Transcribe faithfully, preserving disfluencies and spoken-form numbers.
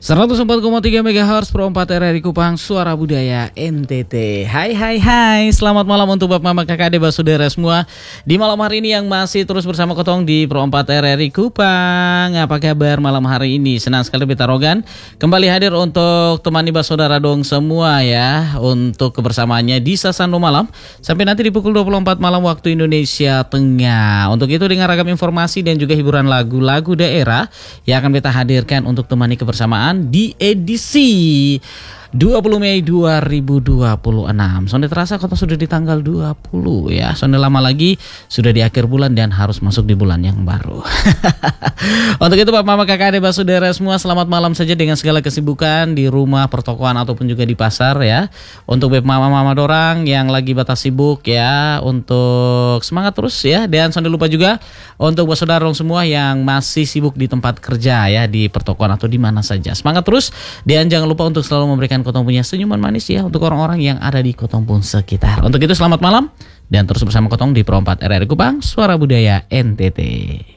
seratus empat koma tiga megahertz Pro empat R R I Kupang, Suara Budaya N T T. Hai hai hai, selamat malam untuk Bapak Mama Kakak Adik Basudara semua. Di malam hari ini yang masih terus bersama Kotong di Pro empat R R I Kupang. Apa kabar malam hari ini? Senang sekali Beta Rogan kembali hadir untuk temani Basudara dong semua ya, untuk kebersamaannya di Sasando Malam sampai nanti di pukul dua puluh empat malam waktu Indonesia Tengah. Untuk itu dengan ragam informasi dan juga hiburan lagu-lagu daerah yang akan Beta hadirkan untuk temani kebersamaan di edisi dua puluh Mei dua ribu dua puluh enam. Sonde terasa kota sudah di tanggal dua puluh ya. Sonde lama lagi sudah di akhir bulan dan harus masuk di bulan yang baru. Untuk itu Bapak Mama Kakak Adik Basudara semua, selamat malam saja dengan segala kesibukan di rumah, pertokoan ataupun juga di pasar ya. Untuk Bapak Mama-mama dorang yang lagi batas sibuk ya, untuk semangat terus ya. Dan sonde lupa juga untuk Basudara semua yang masih sibuk di tempat kerja ya, di pertokoan atau di mana saja. Semangat terus dan jangan lupa untuk selalu memberikan Kotong punya senyuman manis ya untuk orang-orang yang ada di Kotong pun sekitar. Untuk itu selamat malam dan terus bersama Kotong di Pro empat R R I Kupang, Suara Budaya N T T.